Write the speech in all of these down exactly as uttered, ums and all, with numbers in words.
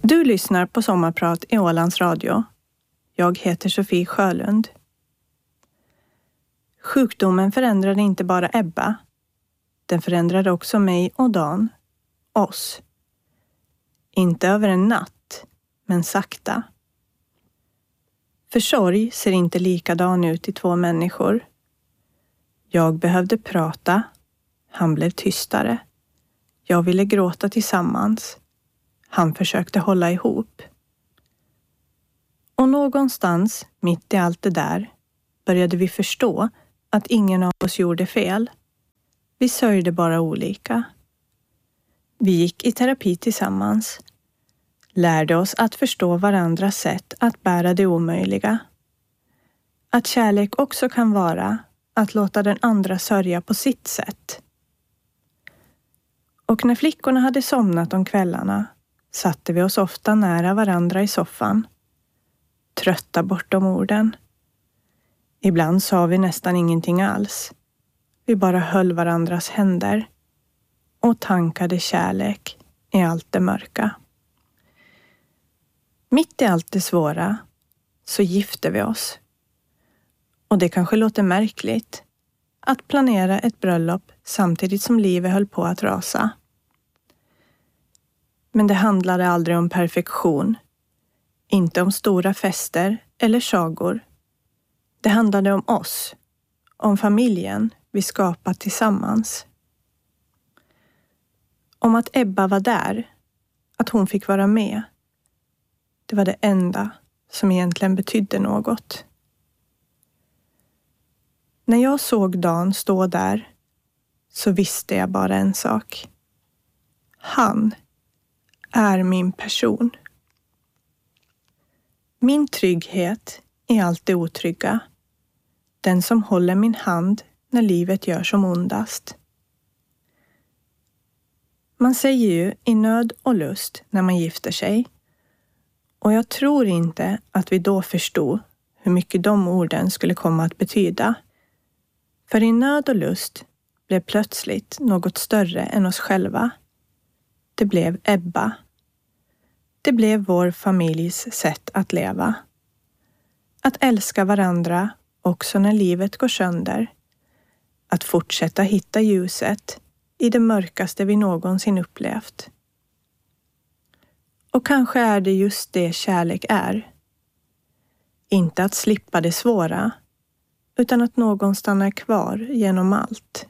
Du lyssnar på Sommarprat i Ålands Radio. Jag heter Sofie Sjölund. Sjukdomen förändrade inte bara Ebba. Den förändrade också mig och Dan. Oss. Inte över en natt, men sakta. För sorg ser inte likadan ut i två människor. Jag behövde prata. Han blev tystare. Jag ville gråta tillsammans. Han försökte hålla ihop. Och någonstans, mitt i allt det där, började vi förstå att ingen av oss gjorde fel. Vi sörjde bara olika. Vi gick i terapi tillsammans. Lärde oss att förstå varandras sätt att bära det omöjliga. Att kärlek också kan vara att låta den andra sörja på sitt sätt. Och när flickorna hade somnat om kvällarna satte vi oss ofta nära varandra i soffan. Trötta bortom orden. Ibland sa vi nästan ingenting alls. Vi bara höll varandras händer och tankade kärlek i allt det mörka. Mitt i allt det svåra så gifte vi oss. Och det kanske låter märkligt att planera ett bröllop samtidigt som livet höll på att rasa. Men det handlade aldrig om perfektion. Inte om stora fester eller sagor. Det handlade om oss. Om familjen vi skapat tillsammans. Om att Ebba var där. Att hon fick vara med. Det var det enda som egentligen betydde något. När jag såg Dan stå där så visste jag bara en sak. Han är min person. Min trygghet är allt det otrygga. Den som håller min hand när livet gör som ondast. Man säger ju i nöd och lust när man gifter sig. Och jag tror inte att vi då förstod hur mycket de orden skulle komma att betyda. För i nöd och lust blev plötsligt något större än oss själva. Det blev Ebba. Det blev vår familjs sätt att leva. Att älska varandra också när livet går sönder. Att fortsätta hitta ljuset i det mörkaste vi någonsin upplevt. Och kanske är det just det kärlek är. Inte att slippa det svåra, utan att någon stannar kvar genom allt.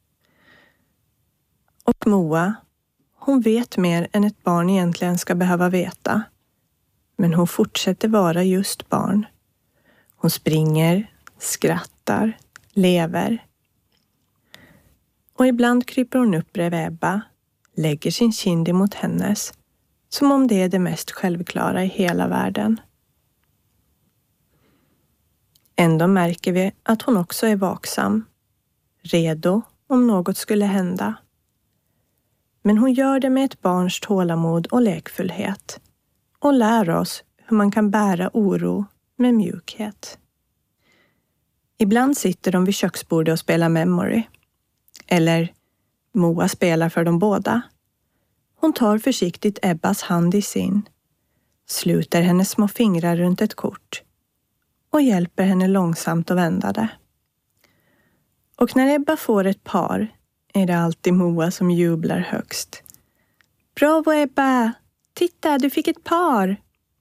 Och Moa, hon vet mer än ett barn egentligen ska behöva veta. Men hon fortsätter vara just barn. Hon springer, skrattar, lever. Och ibland kryper hon upp bredvid Ebba, lägger sin kind emot hennes, som om det är det mest självklara i hela världen. Ändå märker vi att hon också är vaksam, redo om något skulle hända. Men hon gör det med ett barns tålamod och lekfullhet och lär oss hur man kan bära oro med mjukhet. Ibland sitter de vid köksbordet och spelar memory. Eller Moa spelar för dem båda. Hon tar försiktigt Ebbas hand i sin, sluter hennes små fingrar runt ett kort och hjälper henne långsamt att vända det. Och när Ebba får ett par är det alltid Moa som jublar högst. Bravo Ebba! Titta, du fick ett par!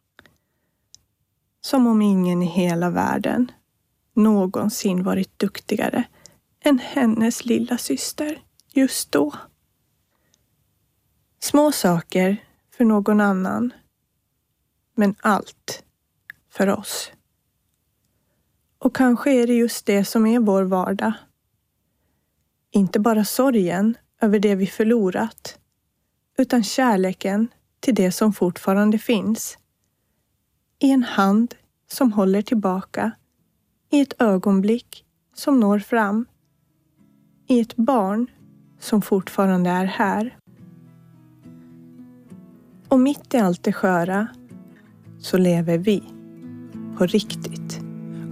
Som om ingen i hela världen någonsin varit duktigare än hennes lilla syster just då. Små saker för någon annan, men allt för oss. Och kanske är det just det som är vår vardag. Inte bara sorgen över det vi förlorat, utan kärleken till det som fortfarande finns. I en hand som håller tillbaka, i ett ögonblick som når fram, i ett barn som fortfarande är här. Och mitt i allt det sköra så lever vi på riktigt.